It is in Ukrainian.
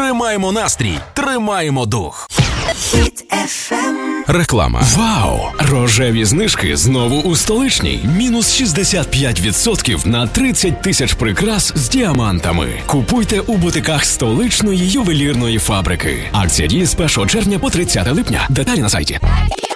Тримаємо настрій, тримаємо дух. Реклама. Вау! Рожеві знижки знову у Столичній. Мінус 65% на 30 тисяч прикрас з діамантами. Купуйте у бутиках столичної ювелірної фабрики. Акція діє з 1 червня по 30 липня. Деталі на сайті.